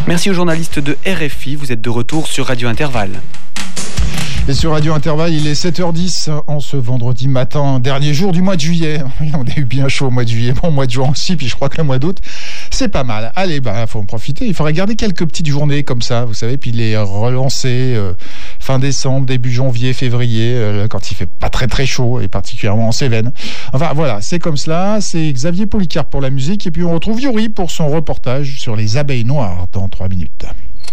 Merci aux journalistes de RFI. Vous êtes de retour sur Radio Intervalle. Et sur Radio Intervalle, il est 7h10 en ce vendredi matin, dernier jour du mois de juillet. On a eu bien chaud au mois de juillet, bon, mois de juin aussi, puis je crois que le mois d'août, c'est pas mal. Allez, faut en profiter. Il faudrait garder quelques petites journées comme ça, vous savez, puis les relancer fin décembre, début janvier, février, quand il fait pas très très chaud, et particulièrement en Cévennes. Enfin voilà, c'est comme cela. C'est Xavier Policarpe pour la musique, et puis on retrouve Yuri pour son reportage sur les abeilles noires dans 3 minutes.